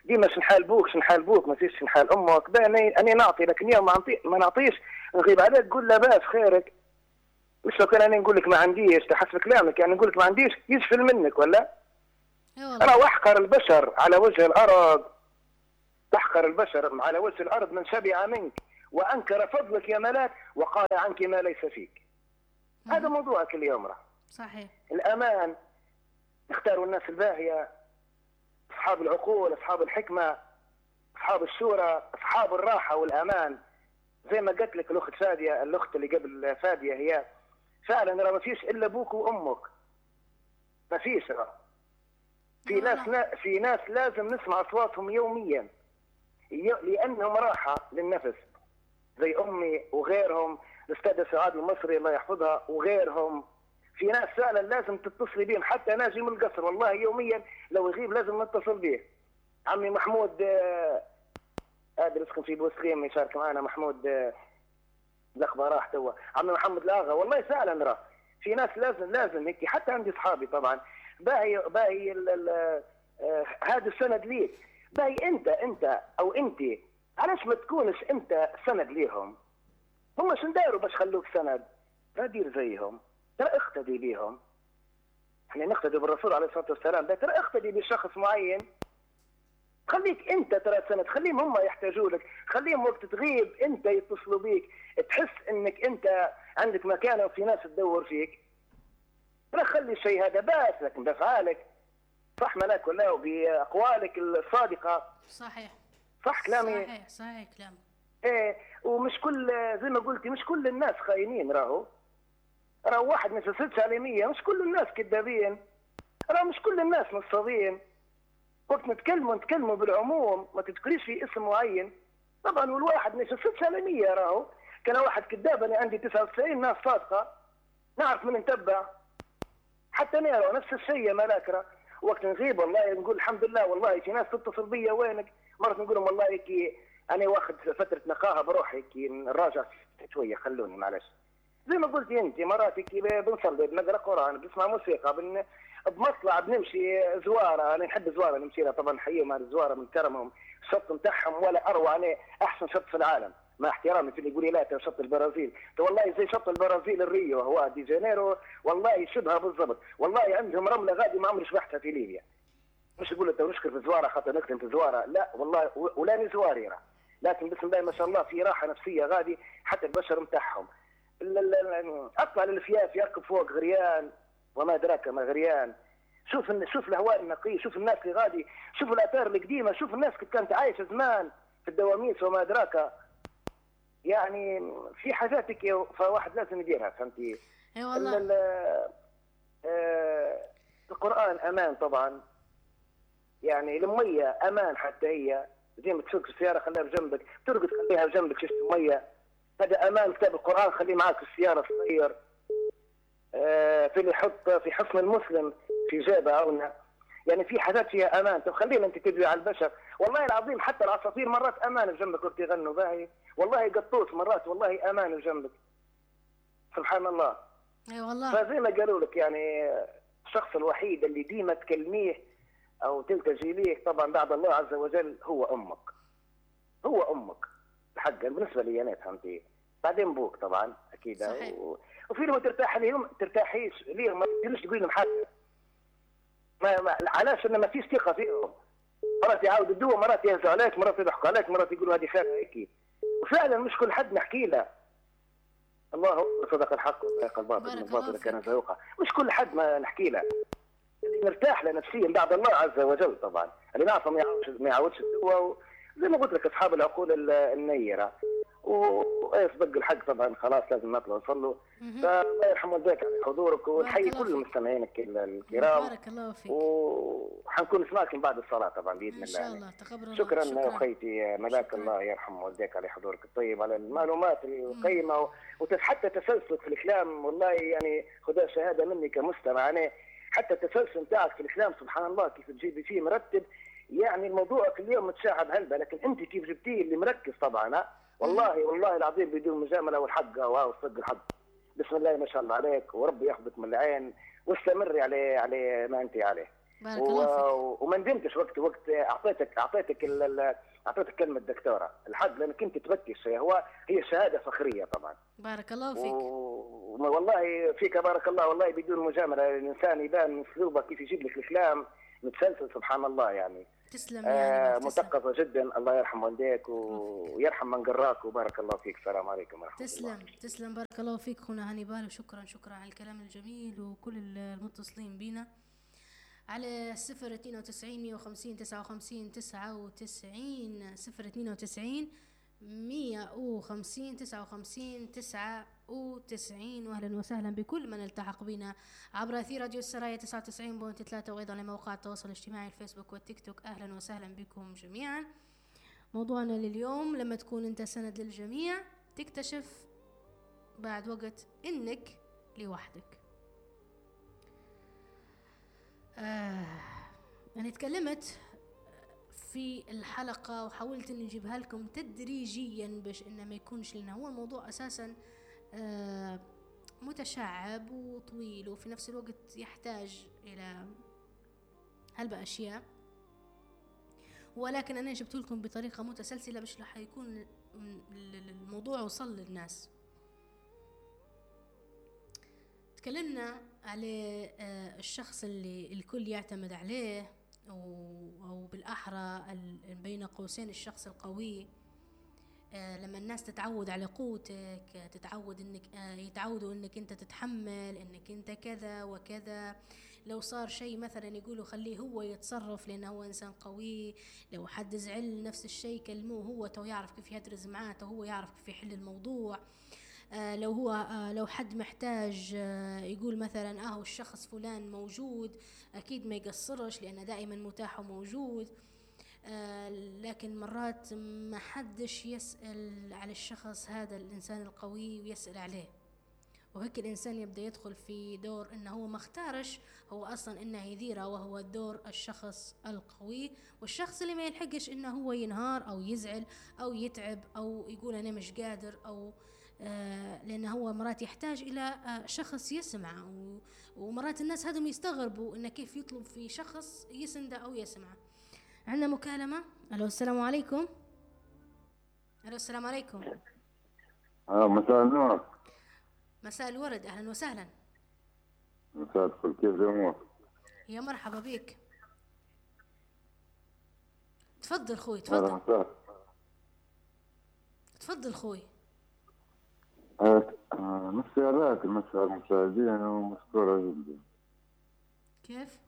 ديما شنحال بوك شنحال بوك ما فيش شنحال امك. انا نعطي لكن يوم ما نعطي ما نعطيش نغيب عليك تقول لاباس خيرك. مش لو كان انا نقول لك ما عنديش تحسب كلامك يعني نقول لك ما عنديش يشفل منك ولا؟ انا واحقر البشر على وجه الارض، تحقر البشر على وجه الارض من شبع منك وانكر فضلك يا ملاك وقال عنك ما ليس فيك. مم. هذا موضوعك اليوم راه. صحيح. الامان اختاروا الناس الباهيه، اصحاب العقول، اصحاب الحكمه، اصحاب الشورى، اصحاب الراحه والامان. زي ما قلت لك الاخت فاديه، الاخت اللي قبل فاديه، هي فعلا راه ما فيش الا ابوك وامك. ما فيش راه. في ناس لا في ناس لازم نسمع اصواتهم يوميا لانهم راحه للنفس، زي امي وغيرهم، الاستاذه سعاد المصري الله يحفظها وغيرهم. في ناس فعلا لازم تتصلي بهم، حتى ناجي من القصر والله يوميا لو يغيب لازم نتصل به. عمي محمود هذا اللي يسكن في بوسخيم يشارك معنا، محمود الاخبار راح توا، عمي محمد الاغا، والله فعلا راه في ناس لازم لازم هيك. حتى عندي اصحابي طبعا باهي باهي هذا السند ليك، باهي انت انت او انت علاش ما تكونش انت سند ليهم؟ هم شن داروا باش خلوك سند؟ لا دير زيهم، ترى اقتدي بيهم. احنا نقتدي بالرسول عليه الصلاه والسلام، ترى اقتدي بشخص معين. خليك انت ترى سند، خليهم هم يحتاجوا لك، خليهم وقت تغيب انت يتصلوا بيك، تحس انك انت عندك مكانه وفي ناس تدور فيك. لا خلي الشيء هذا باس، لكن بافعالك صح ملاك ولا وباقوالك الصادقه. صحيح صح كلامي؟ صحيح صحيح كلامي. ايه، ومش كل زي ما قلتي مش كل الناس خاينين، راهو راهو واحد ما يسدش على مية، مش كل الناس كذابين، راهو مش كل الناس نصابين. وقت نتكلموا نتكلموا بالعموم، ما تذكريش في اسم معين. طبعا والواحد ما يسدش على مية، راهو كان واحد كذاب. انا عندي تسعة وتسعين ناس صادقه نعرف من نتبع. حتى انا راهو نفس الشيء يا ملاك، راه وقت نغيب والله نقول الحمد لله، والله في ناس تتصل بيا وينك، مرات نقول لهم والله كي انا واخد فتره نقاهه بروحي كي نراجع شويه خلوني معلش. زي ما قلتي انت مرات كي بنصلي بنقرا قران بنسمع موسيقى بن... بمطلع بنمشي زواره. انا نحب زواره نمشي لها طبعا، نحييهم على الزواره من كرمهم، الشط نتاعهم ولا اروع. انا احسن شط في العالم مع احترامي في اللي يقول لي لا شط البرازيل، والله زي شط البرازيل الريو هو دي جانيرو، والله شبهها بالضبط. والله عندهم رمله غادي ما عمري شبحتها في ليبيا. مش يقول لك نشكر في زواره خاطر نكتم في زواره، لا والله ولا زواري راه، لكن بسم الله ما شاء الله في راحه نفسيه غادي حتى البشر نتاعهم. اطلع للفياف يركب فوق غريان وما ادراك ما غريان. شوف شوف الهواء النقي، شوف الناس اللي غادي، شوف الاثار القديمه، شوف الناس اللي كانت عايشه زمان في الدواميس وما ادراك. يعني في حاجات هيك فواحد لازم يديرها، فهمتي؟ اي والله. آه القران امان طبعا، يعني الميه امان، حتى هي زي ما تسوق السياره خليها بجنبك، ترقد خليها بجنبك شفت الميه، هذا امان. كتاب القران خليه معك في السياره صغير. آه في اللي يحط في حصن المسلم في جيبه عونه، يعني في حاجات فيها امان. طب خلينا انت تدوي على البشر، والله العظيم حتى العصافير مرات امان بجنبك وقت يغنوا باهي، والله قطوس مرات والله امان بجنبك، سبحان الله. اي والله. فزي ما قالوا لك يعني الشخص الوحيد اللي ديما تكلميه او تلتجي ليه طبعا بعد الله عز وجل هو امك، هو امك حقا بالنسبه لي انا، فهمتي؟ بعدين بوك طبعا اكيد. صحيح. و... وفي لهم ترتاح ليهم ترتاحيش ليهم، ما تقدرش تقول لهم حاجه، ما, ما علاش ان ما فيش ثقه فيهم. مرات يعاودوا الدواء، مرات يهزوا عليك، مرات يضحكوا عليك، مرات يقولوا هذه خير هيك. وفعلا مش كل حد نحكي له. الله صدق الحق وصدق الباطل، الباطل كان زهوقا. مش كل حد ما نحكي له، اللي مرتاح له نفسيا بعد الله عز وجل طبعا، اللي نعرفه ما يعاودش ما يعاودش الدواء. زي ما قلت لك اصحاب العقول النيره ويصدق الحق طبعا. خلاص لازم نطلع نصلوا. فالله يرحم والديك على حضورك، ونحيي كل مستمعينك الكرام. بارك الله فيك. وحنكون نسمعكم بعد الصلاه طبعا باذن الله. ان شاء الله. تقبل. شكرا, شكرا اخيتي ملاك. الله يرحم والديك على حضورك الطيب، على المعلومات القيمه، وحتى تسلسلك في الكلام. والله يعني خذها شهاده مني كمستمع، انا حتى التسلسل نتاعك في الكلام سبحان الله كيف تجيبي فيه مرتب. يعني الموضوع اليوم متشعب هلبة، لكن انت كيف جبتيه اللي مركز طبعا. والله والله العظيم بدون مجامله والحق والصدق الحق. بسم الله ما شاء الله عليك، وربي ياخذك من العين واستمري على على ما انت عليه. بارك الله فيك. و... وما ندمتش وقت وقت اعطيتك اعطيتك ال... ال- اعطيتك كلمه دكتوره الحق، لانك انت تبكي. هو هي شهاده فخريه طبعا. بارك الله فيك. و... والله فيك بارك الله، والله بدون مجامله الانسان يبان من اسلوبه كيف يجيب لك الكلام متسلسل سبحان الله يعني. تسلم آه يا مثقفه جدا، الله يرحم والديك ويرحم من قراك، وبارك الله فيك. السلام عليكم ورحمه الله. تسلم تسلم بارك الله فيك خونا هانيبال، وشكرا شكرا على الكلام الجميل، وكل المتصلين بينا على صفر اثنين وتسعين مية وخمسين تسعة وخمسين تسعة وتسعين صفر اثنين وتسعين مية وخمسين تسعة وخمسين تسعة وتسعين. واهلا وسهلا بكل من التحق بنا عبر اثير راديو السرايا تسعة وتسعين فاصلة ثلاثة، وايضا لمواقع التواصل الاجتماعي الفيسبوك والتيك توك. اهلا وسهلا بكم جميعا. موضوعنا لليوم: لما تكون انت سند للجميع تكتشف بعد وقت انك لوحدك. آه أنا تكلمت في الحلقة وحاولت أن نجيبها لكم تدريجيا باش إنه ما يكونش لنا هو الموضوع أساسا آه متشعب وطويل، وفي نفس الوقت يحتاج إلى هلبة أشياء، ولكن أنا جبت لكم بطريقة متسلسلة باش راح يكون الموضوع وصل للناس. تكلمنا على الشخص اللي الكل يعتمد عليه، أو بالأحرى بين قوسين الشخص القوي. لما الناس تتعود على قوتك، تتعود انك يتعودوا انك انت تتحمل، انك انت كذا وكذا. لو صار شيء مثلا يقولوا خليه هو يتصرف لانه هو انسان قوي. لو حد زعل نفس الشيء كلموه، هو تو يعرف كيف يدرز معاه، هو يعرف كيف يحل الموضوع. آه لو هو آه لو حد محتاج آه يقول مثلا اهو الشخص فلان موجود، اكيد ما يقصرش لانه دائما متاح وموجود. آه لكن مرات ما حدش يسأل على الشخص هذا الانسان القوي ويسأل عليه، وهيك الانسان يبدأ يدخل في دور انه هو ما اختارش هو اصلا انه يديره، وهو دور الشخص القوي. والشخص اللي ما يلحقش انه هو ينهار او يزعل او يتعب او يقول انا مش قادر، او آه لأنه هو مرات يحتاج إلى آه شخص يسمع. ومرات الناس هذم يستغربوا إنه كيف يطلب في شخص يسنده أو يسمع. عندنا مكالمة. ألو السلام عليكم. ألو السلام عليكم. آه مساء النور. مساء الورد، أهلا وسهلا. مساء الفل، كيف الأمور؟ يا مرحبا بك. تفضل خوي تفضل. مساء. تفضل خوي. مسي عليك مسي على المشاهدين ومشكورة جدا. كيف؟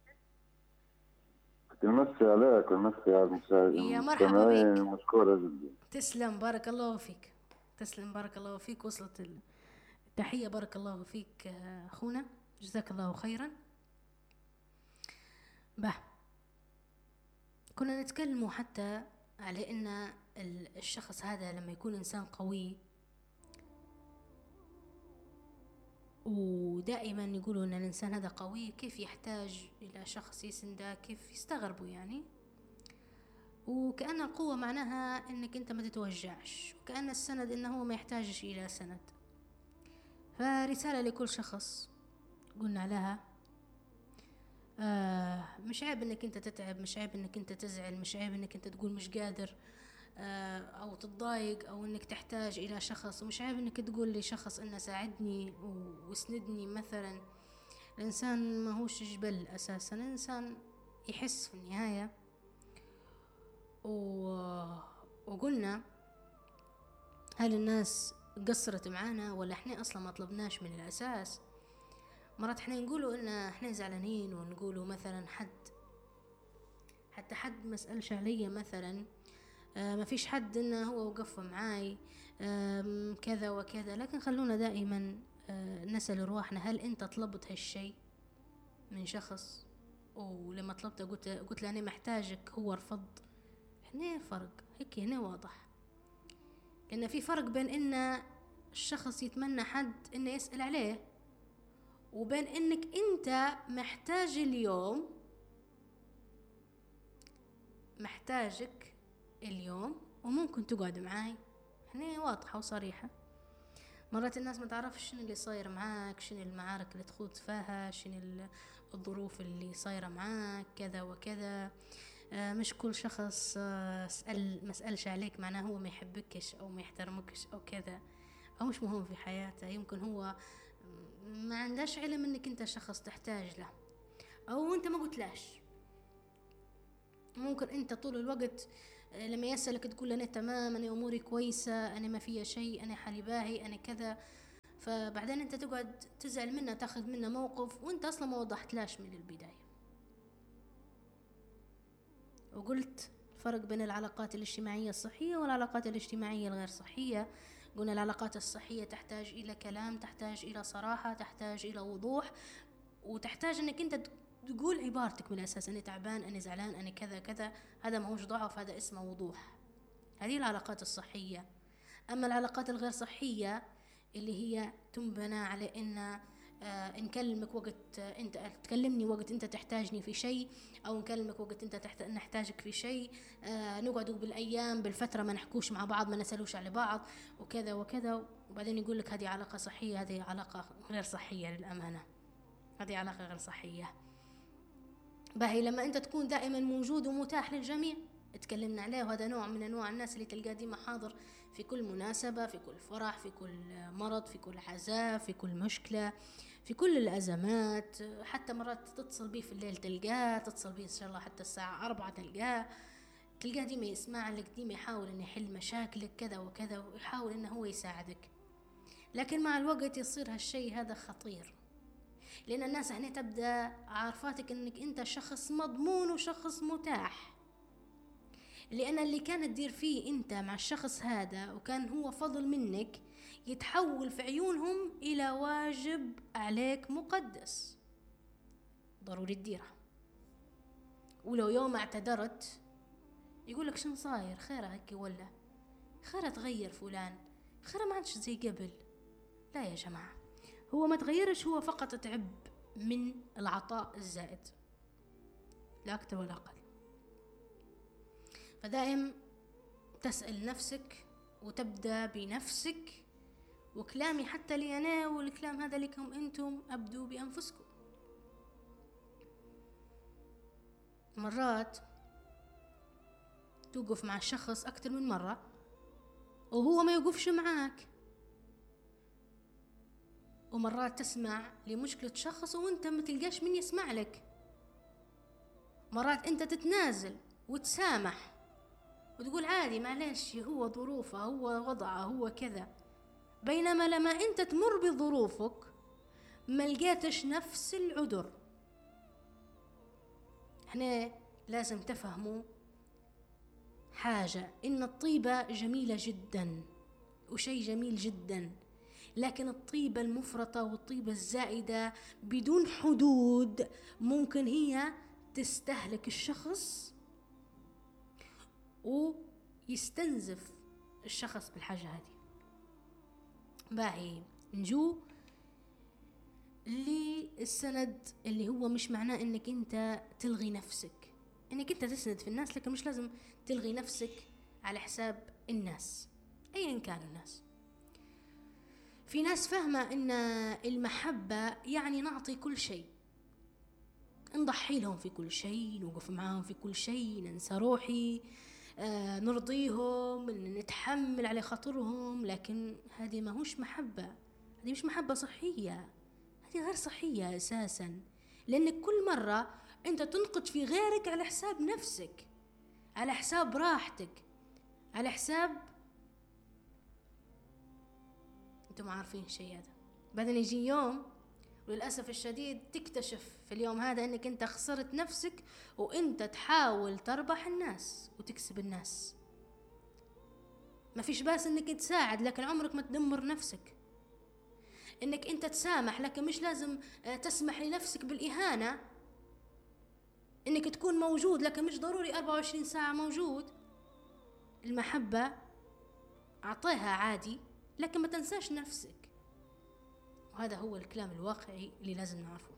مسي عليك ومسي على المشاهدين. يا مرحبا بك. مشكورة جدا. تسلم بارك الله فيك. تسلم بارك الله فيك. وصلت التحية بارك الله فيك أخونا، جزاك الله خيرا. به كنا نتكلموا حتى على أن الشخص هذا لما يكون إنسان قوي، ودائما يقولوا ان الانسان هذا قوي، كيف يحتاج الى شخص يسنده، كيف يستغربوا يعني. وكأن القوة معناها انك انت ما تتوجعش، وكأن السند انه هو ما يحتاجش الى سند. فرسالة لكل شخص قلنا لها آه مش عيب انك انت تتعب، مش عيب انك انت تزعل، مش عيب انك انت تقول مش قادر أو تتضايق أو إنك تحتاج إلى شخص، ومش عيب إنك تقول لشخص إنه ساعدني واسندني مثلا. الإنسان ما هوش جبل أساسا، الإنسان يحس في النهاية. و... وقلنا هل الناس قصرت معانا ولا إحنا أصلا ما طلبناش من الأساس. مرات إحنا نقولوا إن إحنا زعلانين، ونقولوا مثلا حد حتى حد ما سألش عليا مثلا، آه ما فيش حد انه هو وقف معاي آه كذا وكذا. لكن خلونا دائما آه نسأل رواحنا، هل انت طلبت هالشيء من شخص؟ ولما طلبته قلت قلت له انا محتاجك، هو رفض. هنا فرق، هيك هنا واضح ان في فرق بين ان الشخص يتمنى حد انه يسأل عليه، وبين انك انت محتاج اليوم، محتاجك اليوم وممكن تقعد معاي. هنا واضحة وصريحة. مرات الناس ما تعرفش شنو اللي صاير معاك، شنو المعارك اللي تخوض فيها، شنو الظروف اللي صايرة معاك كذا وكذا. آه مش كل شخص آه سأل ما سألش عليك معناه هو ما يحبكش أو ما يحترمكش أو كذا، أو مش مهم في حياته. يمكن هو ما عندهش علم انك انت شخص تحتاج له، او انت ما قلتلاش. ممكن انت طول الوقت لما يسألك تقول انا تمام، انا اموري كويسة، انا ما فيها شيء، انا حالي باهي، انا كذا. فبعدين انت تقعد تزعل منه، تاخذ منه موقف وانت اصلا ما وضحتلاش من البداية. وقلت الفرق بين العلاقات الاجتماعية الصحية والعلاقات الاجتماعية الغير صحية. قلنا العلاقات الصحية تحتاج إلى كلام، تحتاج إلى صراحة، تحتاج إلى وضوح، وتحتاج أنك أنت تقول عبارتك من الأساس. أنا تعبان، أنا زعلان، أنا كذا كذا. هذا ما هوش ضعف، هذا اسمه وضوح. هذه العلاقات الصحية. أما العلاقات الغير صحية اللي هي تنبنى على إن آه نكلمك وقت آه انت تكلمني وقت انت تحتاجني في شيء، او نكلمك وقت انت تحت... نحتاجك في شيء، آه نقعدوا بالايام بالفتره ما نحكوش مع بعض، ما نسالوش على بعض وكذا وكذا. وبعدين يقول لك هذه علاقه صحيه، هذه علاقه غير صحيه. للامانه هذه علاقه غير صحيه. باهي لما انت تكون دائما موجود ومتاح للجميع، تكلمنا عليه، وهذا نوع من انواع الناس اللي تلقاه ديما حاضر في كل مناسبه، في كل فرح، في كل مرض، في كل عزاء، في كل مشكله، في كل الأزمات. حتى مرات تتصل بيه في الليل تلقاه، تتصل بيه إن شاء الله حتى الساعة أربعة تلقاه تلقاه ديما يسمع لك، ديما يحاول إنه يحل مشاكلك كذا وكذا، ويحاول إنه هو يساعدك. لكن مع الوقت يصير هالشيء هذا خطير، لأن الناس هنا تبدأ عارفاتك إنك أنت شخص مضمون وشخص متاح. لأن اللي كانت تدير فيه أنت مع الشخص هذا وكان هو فضل منك، يتحول في عيونهم إلى واجب عليك مقدس ضروري تديره. ولو يوم اعتذرت يقولك شن صاير، خير هكي ولا خير تغير فلان، خير ما عادش زي قبل. لا يا جماعة، هو ما تغيرش، هو فقط تعب من العطاء الزائد، لا أكثر ولا أقل. فدائم تسأل نفسك وتبدأ بنفسك. وكلامي حتى لي أنا والكلام هذا لكم أنتم، أبدوا بأنفسكم. مرات توقف مع الشخص أكثر من مرة وهو ما يوقفش معاك، ومرات تسمع لمشكلة شخص وانت ما تلقاش من يسمع لك. مرات انت تتنازل وتسامح وتقول عادي معلش، هو ظروفه، هو وضعه، هو كذا. بينما لما انت تمر بظروفك ما لقيتش نفس العذر. احنا لازم تفهموا حاجة، ان الطيبة جميلة جدا وشيء جميل جدا، لكن الطيبة المفرطة والطيبة الزائدة بدون حدود ممكن هي تستهلك الشخص ويستنزف الشخص بالحاجة هذه. باهي نجو للسند، اللي هو مش معناه انك انت تلغي نفسك، انك انت تسند في الناس، لكن مش لازم تلغي نفسك على حساب الناس ايا كانوا الناس. في ناس فاهمة ان المحبة يعني نعطي كل شيء، نضحي لهم في كل شيء، نوقف معاهم في كل شيء، ننسى روحي، آه نرضيهم، نتحمل على خاطرهم. لكن هذه ما هوش محبة، هذه مش محبة صحية، هذه غير صحية أساسا. لأنك كل مرة أنت تنقد في غيرك على حساب نفسك، على حساب راحتك، على حساب أنتم عارفين الشيء هذا. بعدين يجي يوم وللأسف الشديد تكتشف في اليوم هذا أنك أنت خسرت نفسك، وأنت تحاول تربح الناس وتكسب الناس. ما فيش باس أنك تساعد، لكن عمرك ما تدمر نفسك. أنك أنت تسامح، لكن مش لازم تسمح لنفسك بالإهانة. أنك تكون موجود، لكن مش ضروري أربعة وعشرين ساعة موجود. المحبة أعطيها عادي، لكن ما تنساش نفسك. وهذا هو الكلام الواقعي اللي لازم نعرفه.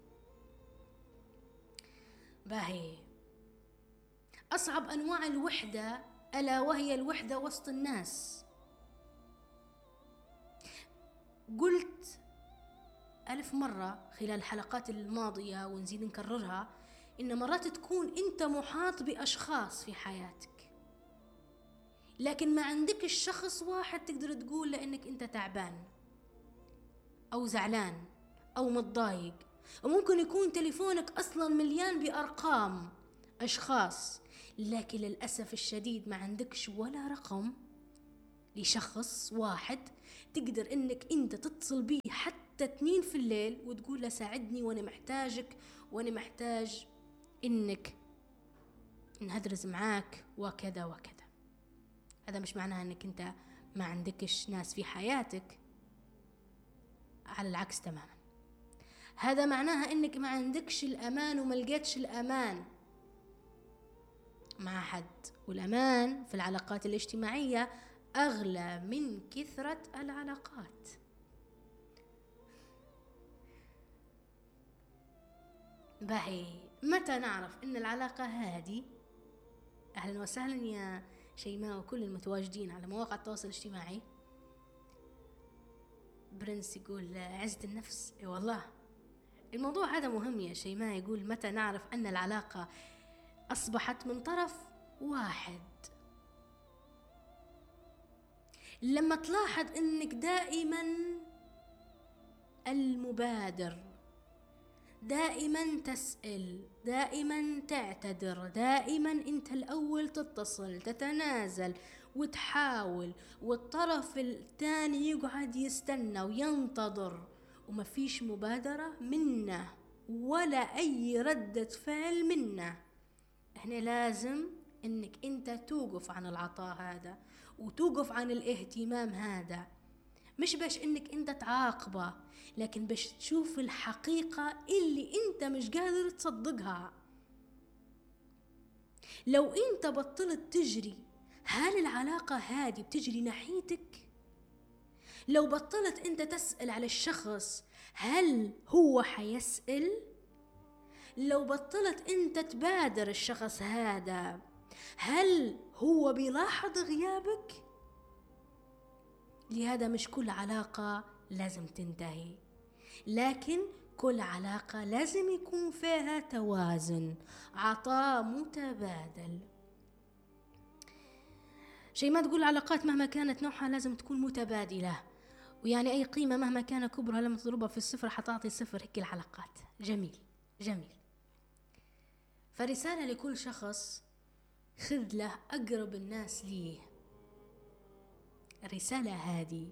باهي أصعب أنواع الوحدة ألا وهي الوحدة وسط الناس. قلت ألف مرة خلال الحلقات الماضية ونزيد نكررها، إن مرات تكون أنت محاط بأشخاص في حياتك، لكن ما عندك الشخص واحد تقدر تقول لأنك أنت تعبان أو زعلان أو متضايق. وممكن يكون تليفونك أصلا مليان بأرقام أشخاص، لكن للأسف الشديد ما عندكش ولا رقم لشخص واحد تقدر إنك أنت تتصل بيه حتى اتنين في الليل وتقول له ساعدني وأنا محتاجك وأنا محتاج إنك نهدرز معاك وكذا وكذا. هذا مش معناها إنك أنت ما عندكش ناس في حياتك، على العكس تماما. هذا معناها إنك ما عندكش الأمان وما لقيتش الأمان مع حد، والأمان في العلاقات الاجتماعية أغلى من كثرة العلاقات. باهي، متى نعرف إن العلاقة هذه؟ أهلا وسهلا يا شيماء وكل المتواجدين على مواقع التواصل الاجتماعي. برنس يقول عزة النفس. اي والله الموضوع هذا مهم يا شيماء. يقول متى نعرف أن العلاقة أصبحت من طرف واحد؟ لما تلاحظ أنك دائما المبادر، دائما تسأل، دائما تعتذر، دائما أنت الأول تتصل تتنازل وتحاول، والطرف الثاني يقعد يستنى وينتظر وما فيش مبادرة منه ولا أي ردة فعل منه. احنا لازم انك انت توقف عن العطاء هذا وتوقف عن الاهتمام هذا، مش باش انك انت تعاقبه، لكن باش تشوف الحقيقة اللي انت مش قادر تصدقها. لو انت بطلت تجري، هل العلاقة هذه بتجري ناحيتك؟ لو بطلت انت تسأل على الشخص، هل هو حيسأل؟ لو بطلت انت تبادر الشخص هذا، هل هو بيلاحظ غيابك؟ لهذا مش كل علاقة لازم تنتهي، لكن كل علاقة لازم يكون فيها توازن، عطاء متبادل. شيء ما تقول العلاقات مهما كانت نوعها لازم تكون متبادلة، ويعني أي قيمة مهما كان كبرها لما تضربها في الصفر حتعطي صفر. هيك العلاقات. جميل جميل. فرسالة لكل شخص، خذ له أقرب الناس ليه. الرسالة هذه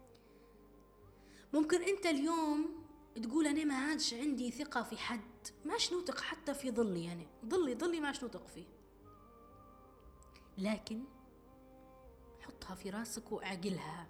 ممكن أنت اليوم تقول أنا ما عادش عندي ثقة في حد، ماش نوثق حتى في ظلي، يعني ظلي ظلي ماش نوثق فيه، لكن حطها في راسك واعقلها.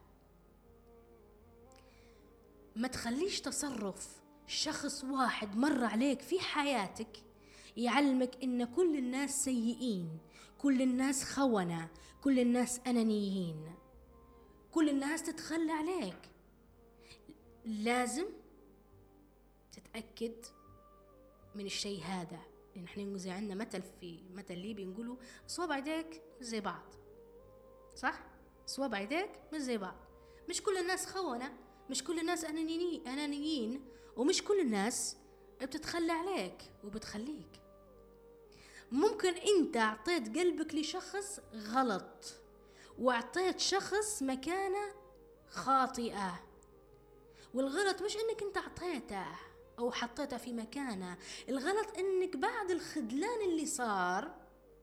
ما تخليش تصرف شخص واحد مر عليك في حياتك يعلمك إن كل الناس سيئين، كل الناس خونة، كل الناس أنانيين، كل الناس تتخلى عليك. لازم تتأكد من الشيء هذا، لأن احنا زي عندنا مثل في مثل ليبي نقوله صوابع يديك مش زي بعض، صح؟ صوابع يديك مش زي بعض. مش كل الناس خونة، مش كل الناس أنانيين أنانيين ومش كل الناس بتتخلى عليك وبتخليك. ممكن انت اعطيت قلبك لشخص غلط واعطيت شخص مكانه خاطئة، والغلط مش انك انت اعطيته او حطيته في مكانه، الغلط انك بعد الخذلان اللي صار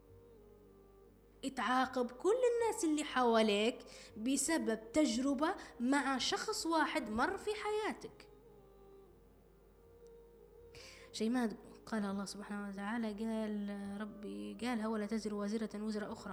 اتعاقب كل الناس اللي حواليك بسبب تجربة مع شخص واحد مر في حياتك. شيء ما قال الله سبحانه وتعالى، قال ربي قالها ولا تزر وازرة وزر أخرى.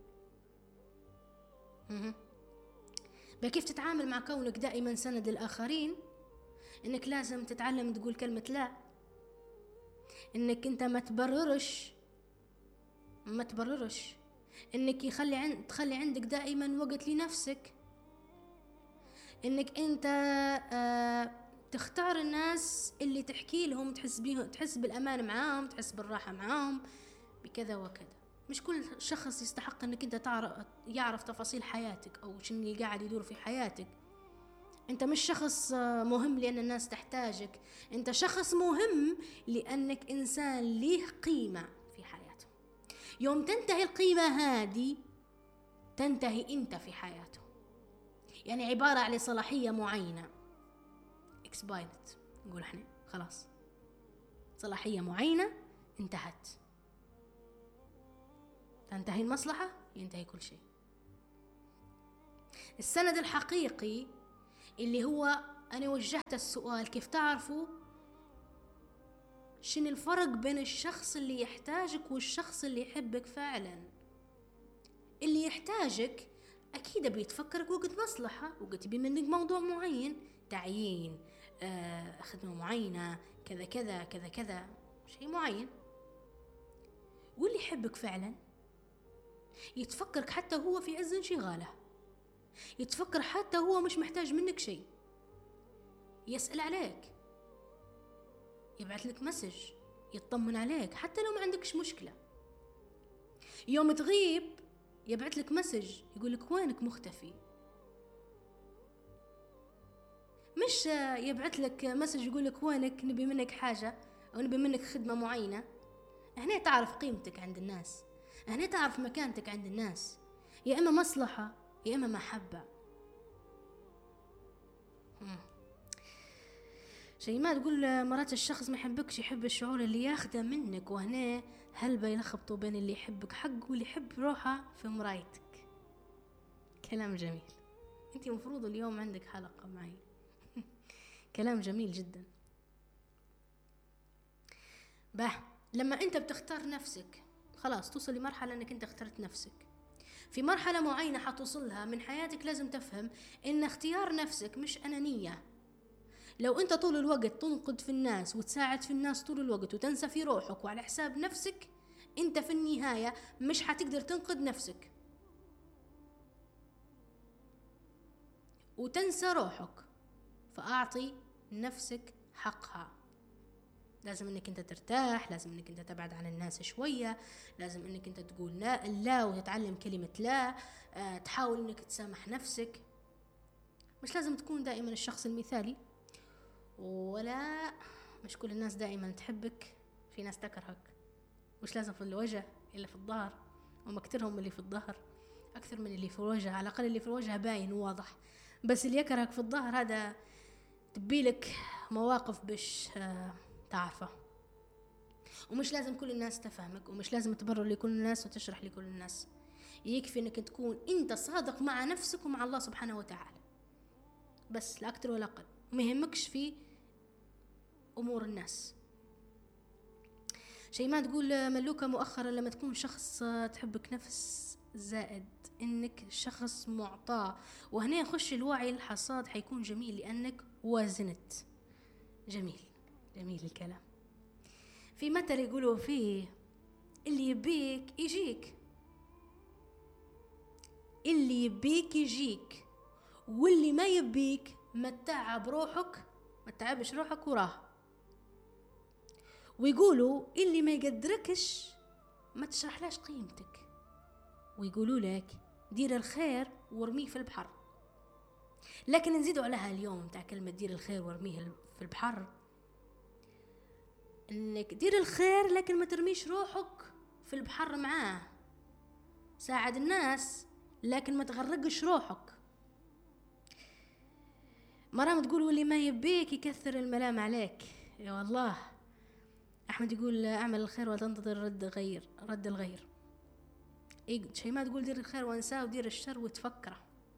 بكيف تتعامل مع كونك دائما سند الآخرين؟ إنك لازم تتعلم تقول كلمة لا، إنك أنت ما تبررش ما تبررش إنك يخلي عند تخلي عندك دائما وقت لنفسك، إنك أنت آه تختار الناس اللي تحكي لهم تحس بيهم، تحس بالأمان معاهم، تحس بالراحة معاهم بكذا وكذا. مش كل شخص يستحق انك انت تعرف يعرف تفاصيل حياتك او شنو اللي قاعد يدور في حياتك. انت مش شخص مهم لان الناس تحتاجك، انت شخص مهم لانك انسان ليه قيمة في حياته. يوم تنتهي القيمة هذه تنتهي انت في حياته. يعني عبارة على صلاحية معينة expired، نقول احنا خلاص صلاحية معينة انتهت، تنتهي المصلحة ينتهي كل شيء. السند الحقيقي اللي هو أنا وجهت السؤال كيف تعرفوا شنو الفرق بين الشخص اللي يحتاجك والشخص اللي يحبك فعلا. اللي يحتاجك أكيد بيتفكرك وقت مصلحة، وقت يبي منك موضوع معين، تعيين، آه، خدمة معينة، كذا كذا كذا كذا، شيء معين. واللي يحبك فعلا يتفكرك حتى هو في عز انشغاله، يتفكر حتى هو مش محتاج منك شيء، يسأل عليك، يبعث لك مسج، يطمن عليك حتى لو ما عندكش مشكلة. يوم تغيب يبعث لك مسج يقول لك وينك مختفي. مش يبعث لك مسج يقول لك وينك، نبي منك حاجة أو نبي منك خدمة معينة. هنا تعرف قيمتك عند الناس، هنا تعرف مكانتك عند الناس، يا إما مصلحة يا إما محبة. شيء ما تقول مرات الشخص ما يحبكش، يحب الشعور اللي ياخده منك، وهنا هل بيلخبطوا بين اللي يحبك حق واللي يحب روحه في مرايتك. كلام جميل. انتي مفروض اليوم عندك حلقة معي. كلام جميل جدا. باه لما انت بتختار نفسك خلاص توصل لمرحلة انك انت اخترت نفسك. في مرحلة معينة حتوصلها من حياتك لازم تفهم ان اختيار نفسك مش أنانية. لو انت طول الوقت تنقد في الناس وتساعد في الناس طول الوقت وتنسى في روحك وعلى حساب نفسك، انت في النهاية مش حتقدر تنقد نفسك وتنسى روحك. فأعطي نفسك حقها. لازم انك انت ترتاح، لازم انك انت تبعد عن الناس شوية، لازم انك انت تقول لا لا وتتعلم كلمة لا، أه تحاول انك تسامح نفسك. مش لازم تكون دائما الشخص المثالي، ولا مش كل الناس دائما تحبك، في ناس تكرهك. مش لازم في الوجه إلا في الظهر، وما كترهم اللي في الظهر أكثر من اللي في الوجه. على الأقل اللي في الوجه باين وواضح، بس اللي يكرهك في الظهر هذا تبيلك مواقف بش آه تعرفه. ومش لازم كل الناس تفهمك، ومش لازم تبرر لكل الناس وتشرح لكل الناس. يكفي انك تكون انت صادق مع نفسك ومع الله سبحانه وتعالى بس، لا أكتر ولا أقل. ما يهمكش في أمور الناس. شيء ما تقول ملوكة مؤخرا لما تكون شخص تحبك نفس زائد إنك شخص معطاء، وهنا يخش الوعي الحصاد حيكون جميل لأنك وازنت. جميل جميل الكلام. في مثل يقولوا فيه اللي يبيك يجيك، اللي يبيك يجيك، واللي ما يبيك ما تتعب روحك، ما تتعبش روحك وراه. ويقولوا اللي ما يقدركش ما تشرحلاش قيمتك، ويقولوا لك دير الخير وارميه في البحر. لكن نزيدوا عليها اليوم تاع كلمة دير الخير وارميه في البحر، انك دير الخير لكن ما ترميش روحك في البحر معاه. ساعد الناس لكن ما تغرقش روحك. مرام تقول واللي ما يبيك يكثر الملام عليك. يا والله أحمد يقول أعمل الخير وتنتظر رد غير رد الغير. إيه شيء ما تقول دير الخير وانساه ودير الشر وتفكره.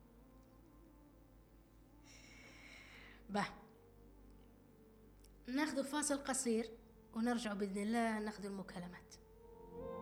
به ناخذ فاصل قصير ونرجع بإذن الله ناخذ المكالمات.